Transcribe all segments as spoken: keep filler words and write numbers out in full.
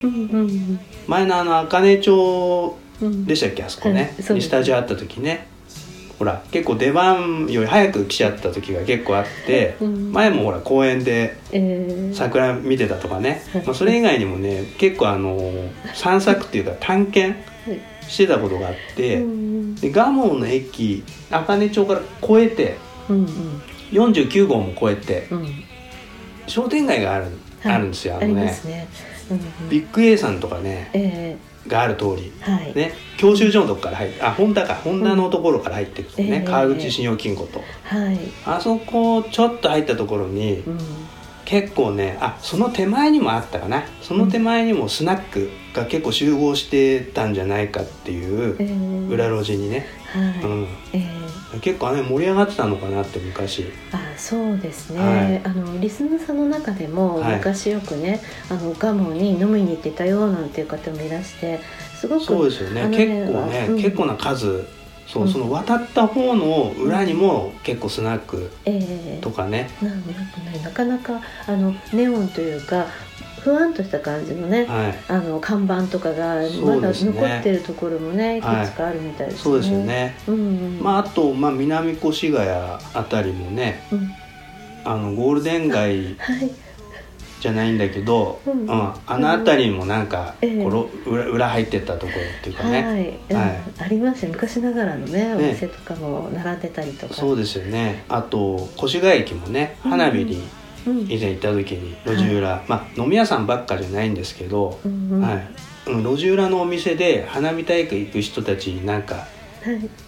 うんうん、 前のあの茜町でしたっけ、あそこね、 うん、 にスタジオあった時ね、ほら結構出番より早く来ちゃった時が結構あって、うん、前もほら公園で桜見てたとかね、えーまあ、それ以外にもね結構あの散策っていうか探検してたことがあって、うん、で蒲生の駅茜町から越えて、うんうん、よんじゅうきゅうごうも越えて、うん、商店街がある、はい、あるんですよ、あのね、ありますね、うんうん、ビッグ A さんとかね、えー、がある通り、はいね、教習所のとこから入ってあホンダかホンダのところから入っていくとね、うん、川口信用金庫と、はい、あそこちょっと入ったところに、うん、結構ねあその手前にもあったかな、その手前にもスナックが結構集合してたんじゃないかっていう裏路地にね、はいうんえー、結構あれ盛り上がってたのかなって昔。 あそうですね、はい、あのリスナーさんの中でも昔よくね、はい、あの蒲生に飲みに行ってたよなんていう方もいらしてすごくそうですよね、結構ね、うん、結構な数そう、うん、その渡った方の裏にも結構スナックとかね、 うんえー、な, な, なかなかあのネオンというかふわんとした感じのね、はい、あの看板とかがまだ残ってるところもね、いくつかあるみたいですね。 そうですよね、うんうんまあ、あと、まあ、南越谷あたりもね、うん、あのゴールデン街じゃないんだけど、うんうん、あの辺りもなんか、うん、こう 裏, 裏入ってったところっていうかね、 はいはい、ありますよ昔ながらのねお店とかも並んでたりとか、 ね、そうですよね。あと越谷駅もね花火に、うん以前行った時に路地裏、はい、まあ飲み屋さんばっかじゃないんですけど、うんうんはいうん、路地裏のお店で花火大会行く人たちになんか、はい、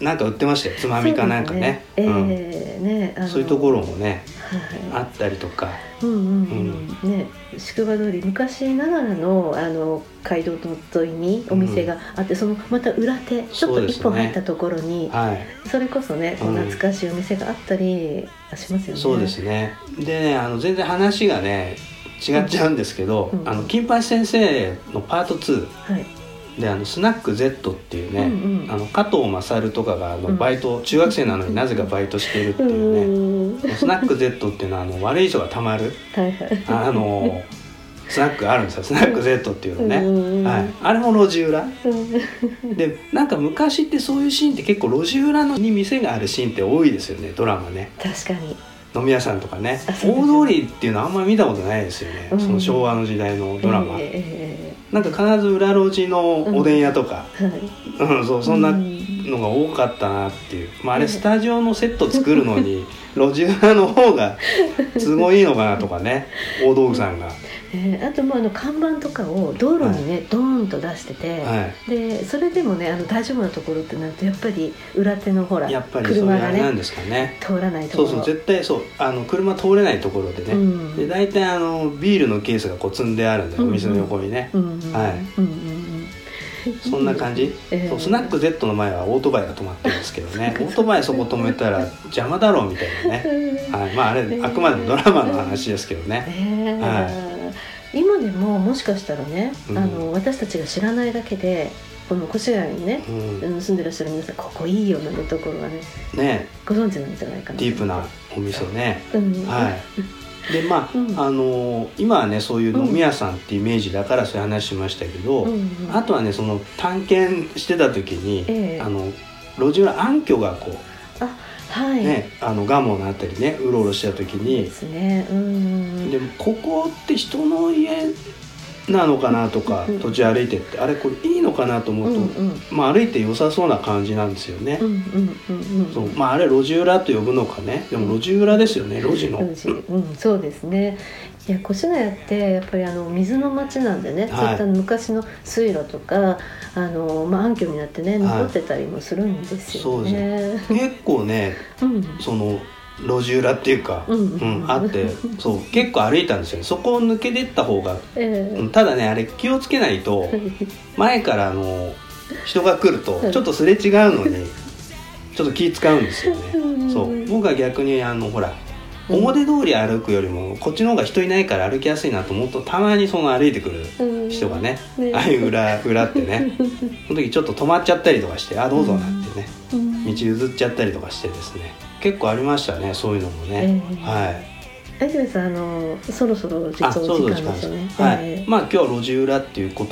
なんか売ってましたよ、つまみかなんかね、そう、ねうんえーね、あのそういうところもね、はい、あったりとか、うんうんうんうん、ね、宿場通り昔ながら の, あの街道の沿いにお店があって、うん、そのまた裏手ちょっと一本入ったところに そ,、ねはい、それこそね懐かしいお店があったりしますよね、うん、 そうですね。でねあの全然話がね違っちゃうんですけど、うん、あの金八先生のパートツー、はいであのスナック Z っていうね、うんうん、あの加藤勝とかがあのバイト、うん、中学生なのになぜかバイトしているっていうね、うん、スナック Z っていうのはあの悪い人がたまるはい、はい、あのスナックがあるんですよ、スナック Z っていうのね、うんはい、あれも路地裏、うん、でなんか昔ってそういうシーンって結構路地裏に店があるシーンって多いですよね、ドラマね。 確かに飲み屋さんとかね、大通りっていうのはあんまり見たことないですよね、うん、その昭和の時代のドラマ、えー、なんか必ず裏路地のおでん屋とか、うんうん、そうそんなのが多かったなっていう、まあ、あれスタジオのセット作るのに路地裏の方が都合いいのかなとかね大道具さんが、 えー、あともうあの看板とかを道路にね、はい、ドーンと出してて、はい、でそれでもねあの大丈夫なところってなるとやっぱり裏手のほらやっぱり車がねなんですかね通らないところ、 そうそう絶対そうあの車通れないところでね、うん、で大体あのビールのケースがこう積んであるんだよ、うんうん、お店の横にね、うんうん、はい、うんうん、そんな感じ、えー、そうスナック Z の前はオートバイが止まってるんですけどねオートバイそこ止めたら邪魔だろうみたいなね、はい、まああれ、えー、あくまでもドラマの話ですけどね、えーはい今でももしかしたらね、うん、あの私たちが知らないだけでこの越谷にね、うん、住んでらっしゃる皆さんここいいよなのところはね、ねご存知なんじゃないかな。 ディープなお店ね、うん、はいでまあ、うん、あの今はねそういう飲み屋さんってイメージだからそういう話しましたけど、うんうん、あとはねその探検してた時に、えー、あの路地裏暗渠がこうあはいね、あの蒲生のあたりねうろうろした時にですね、うん、 でもここって人の家なのかなとか、うん、途中歩いてってあれこれいいのかなと思うと、うんうん、まあ、歩いて良さそうな感じなんですよね、うんうんうんうん、そうまあ、あれ路地裏と呼ぶのかねでも路地裏ですよね、路地の路地、うん、そうですね。いや越谷ってやっぱりあの水の町なんでね、はい、そういった昔の水路とかあの、まあ、暗渠になってね残ってたりもするんですよね、はい、そうです結構ね、うん、その路地裏っていうか、うんうんうん、あってそう結構歩いたんですよね。そこを抜けてった方が、えー、ただねあれ気をつけないと前からあの人が来るとちょっとすれ違うのにちょっと気使うんですよねそう僕は逆にあのほら表通り歩くよりもこっちの方が人いないから歩きやすいなと思うとたまにその歩いてくる人がね、うん、ああいう裏裏ってねその時ちょっと止まっちゃったりとかしてあどうぞなんてね、道譲っちゃったりとかしてですね結構ありましたねそういうのもね、えー、はい大丈夫です。あのそろそろ実はお時間ですよね。 はい、えー、まあ今日は路地裏っていうこと